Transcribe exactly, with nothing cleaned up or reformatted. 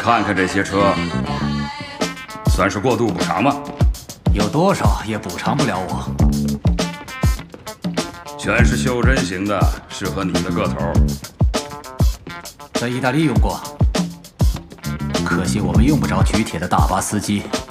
看看这些车，算是过度补偿吗？ 有多少也补偿不了我。 全是袖珍型的，适合你的个头。 在意大利用过，可惜我们用不着举铁的大巴司机。